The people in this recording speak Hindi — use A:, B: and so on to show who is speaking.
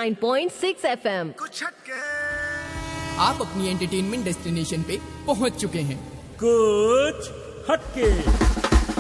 A: 89.6 FM।
B: कुछ हटके।
C: आप अपनी एंटरटेनमेंट डेस्टिनेशन पे पहुंच चुके हैं।
D: कुछ हटके।